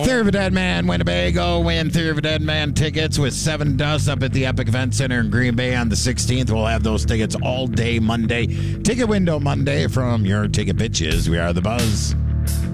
Theory of a Dead Man Winnebago win Theory of a Dead Man tickets with 7 Dust up at the Epic Event Center in Green Bay on the 16th. We'll have those tickets all day Monday. Ticket window Monday from your ticket bitches. We are The Buzz.